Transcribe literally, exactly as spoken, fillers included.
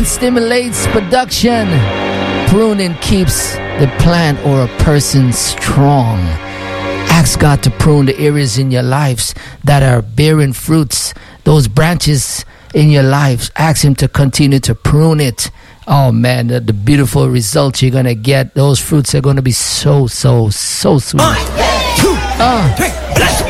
Stimulates production. Pruning keeps the plant or a person strong. Ask God to prune the areas in your lives that are bearing fruits. Those branches in your lives, ask Him to continue to prune it. Oh man, the, the beautiful results you're going to get. Those fruits are going to be so, so, so sweet. One, two, uh. three. Bless me.